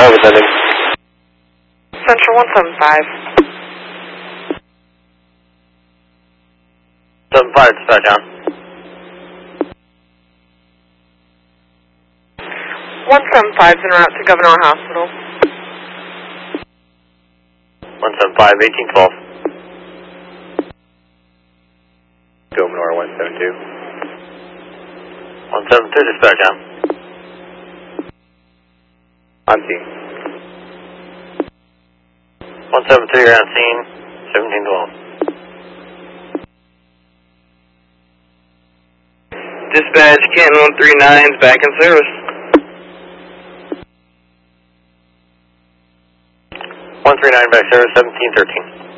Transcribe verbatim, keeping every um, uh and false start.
five with ending. Central one seven five. seven five, dispatch on. one seven five is en route to Governor Hospital. one seven five, eighteen twelve. Governor one seven two. one seven two, dispatch on. On scene. one seven three, you're on scene, seventeen twelve. Dispatch, Canton one three nine is back in service. one three nine back service, seventeen thirteen.